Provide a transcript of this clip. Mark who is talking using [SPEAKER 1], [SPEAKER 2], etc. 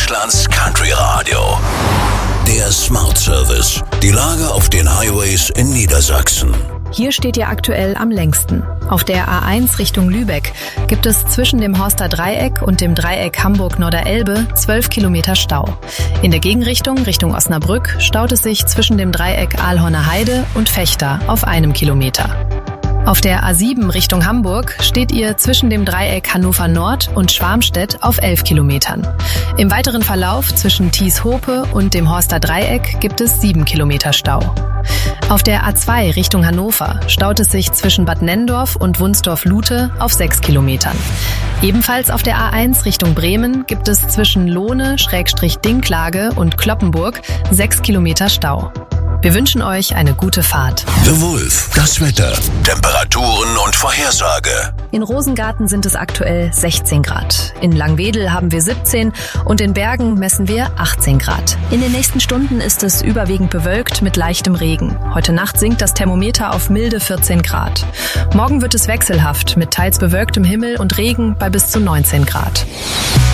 [SPEAKER 1] Deutschlands Country Radio. Der Smart Service. Die Lage auf den Highways in Niedersachsen.
[SPEAKER 2] Hier steht ihr aktuell am längsten. Auf der A1 Richtung Lübeck gibt es zwischen dem Horster Dreieck und dem Dreieck Hamburg-Norderelbe 12 Kilometer Stau. In der Gegenrichtung Richtung Osnabrück staut es sich zwischen dem Dreieck Aalhorner Heide und Vechta auf 1 Kilometer. Auf der A7 Richtung Hamburg steht ihr zwischen dem Dreieck Hannover Nord und Schwarmstedt auf 11 Kilometern. Im weiteren Verlauf zwischen Thies-Hope und dem Horster Dreieck gibt es 7 Kilometer Stau. Auf der A2 Richtung Hannover staut es sich zwischen Bad Nenndorf und Wunsdorf-Lute auf 6 Kilometern. Ebenfalls auf der A1 Richtung Bremen gibt es zwischen Lohne/Dinklage und Cloppenburg 6 Kilometer Stau. Wir wünschen euch eine gute Fahrt.
[SPEAKER 1] The Wolf, das Wetter, Temperaturen und Vorhersage.
[SPEAKER 2] In Rosengarten sind es aktuell 16 Grad. In Langwedel haben wir 17 und in Bergen messen wir 18 Grad. In den nächsten Stunden ist es überwiegend bewölkt mit leichtem Regen. Heute Nacht sinkt das Thermometer auf milde 14 Grad. Morgen wird es wechselhaft mit teils bewölktem Himmel und Regen bei bis zu 19 Grad.